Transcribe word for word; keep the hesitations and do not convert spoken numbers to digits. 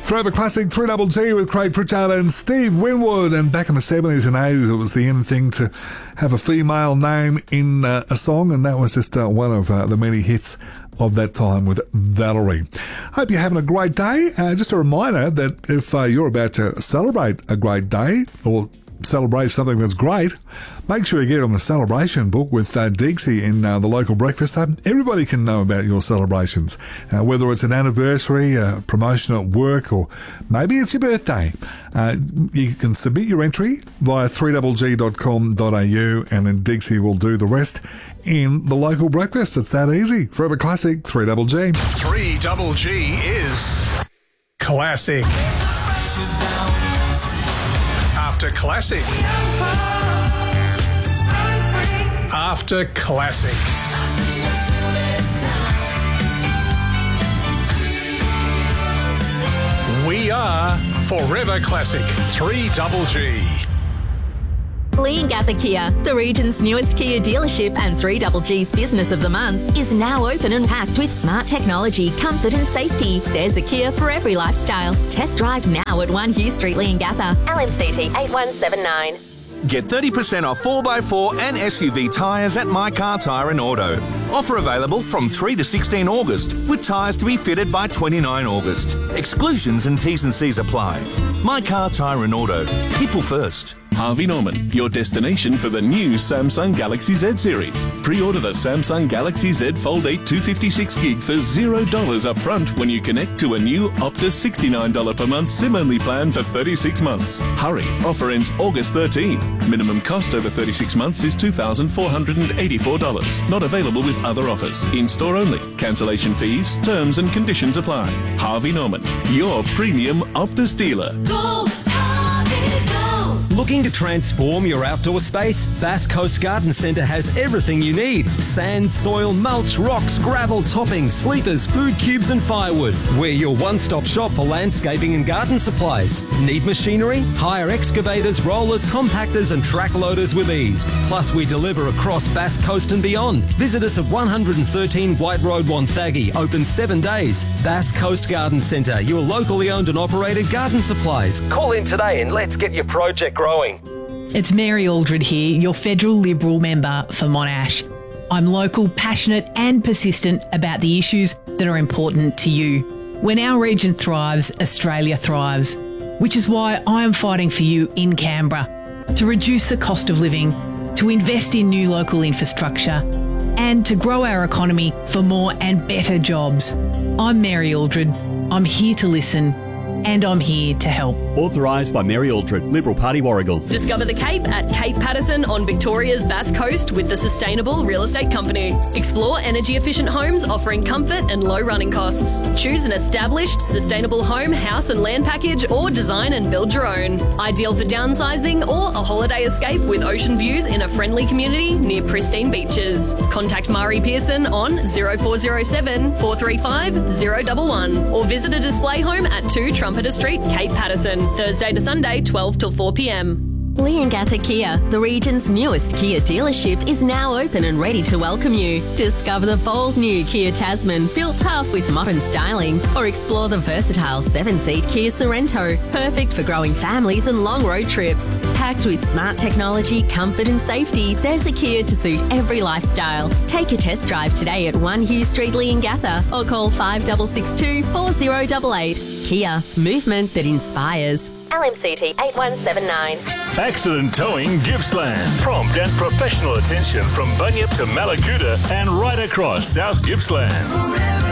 Forever Classic, three double G with Craig Pritchard and Steve Winwood. And back in the seventies and eighties, it was the in thing to have a female name in uh, a song, and that was just uh, one of uh, the many hits of that time with Valerie. Hope you're having a great day. Uh, just a reminder that if uh, you're about to celebrate a great day or celebrate something that's great, make sure you get on the celebration book with uh, Dixie in uh, the local breakfast. So everybody can know about your celebrations, uh, whether it's an anniversary, a promotion at work, or maybe it's your birthday. Uh, you can submit your entry via three double g dot com dot a u, and then Dixie will do the rest in the local breakfast. It's that easy. Forever Classic, three double G. three double G is classic. After classic. After classic. We are Forever Classic, three double G. Leongatha Kia, the region's newest Kia dealership and three double G's Business of the Month, is now open and packed with smart technology, comfort and safety. There's a Kia for every lifestyle. Test drive now at one Hugh Street, Leongatha. L M C T eight one seven nine. Get thirty percent off four by four and S U V tyres at My Car Tyre and Auto. Offer available from three to sixteen August, with tyres to be fitted by twenty-nine August. Exclusions and T's and C's apply. My Car Tyre and Auto. People first. Harvey Norman, your destination for the new Samsung Galaxy Z series. Pre-order the Samsung Galaxy Z Fold eight two fifty-six gig for zero dollars up front when you connect to a new Optus sixty-nine dollars per month SIM-only plan for thirty-six months. Hurry, offer ends August thirteenth. Minimum cost over thirty-six months is two thousand four hundred eighty-four dollars. Not available with other offers. In-store only. Cancellation fees, terms and conditions apply. Harvey Norman, your premium Optus dealer. Go, Harvey, go. Looking to transform your outdoor space? Bass Coast Garden Centre has everything you need. Sand, soil, mulch, rocks, gravel, topping, sleepers, food cubes and firewood. We're your one-stop shop for landscaping and garden supplies. Need machinery? Hire excavators, rollers, compactors and track loaders with ease. Plus we deliver across Bass Coast and beyond. Visit us at one thirteen White Road, Wonthaggi. Open seven days. Bass Coast Garden Centre, your locally owned and operated garden supplies. Call in today and let's get your project growing. It's Mary Aldred here, your federal Liberal member for Monash. I'm local, passionate and persistent about the issues that are important to you. When our region thrives, Australia thrives, which is why I am fighting for you in Canberra to reduce the cost of living, to invest in new local infrastructure and to grow our economy for more and better jobs. I'm Mary Aldred. I'm here to listen and I'm here to help. Authorised by Mary Aldred, Liberal Party, Warragul. Discover the Cape at Cape Patterson on Victoria's Bass Coast with the Sustainable Real Estate Company. Explore energy-efficient homes offering comfort and low running costs. Choose an established, sustainable home, house and land package or design and build your own. Ideal for downsizing or a holiday escape with ocean views in a friendly community near pristine beaches. Contact Mari Pearson on zero four zero seven, four three five, zero one one or visit a display home at two Trumpeter Street, Cape Patterson. Thursday to Sunday, twelve till four p m. Leongatha Kia, the region's newest Kia dealership, is now open and ready to welcome you. Discover the bold new Kia Tasman, built tough with modern styling, or explore the versatile seven-seat Kia Sorrento, perfect for growing families and long road trips. Packed with smart technology, comfort and safety, there's a Kia to suit every lifestyle. Take a test drive today at one Hugh Street, Leongatha, or call five six six two, four zero eight eight. Kia, movement that inspires. L M C T eight one seven nine. Accident Towing Gippsland. Prompt and professional attention from Bunyip to Malakuta and right across South Gippsland.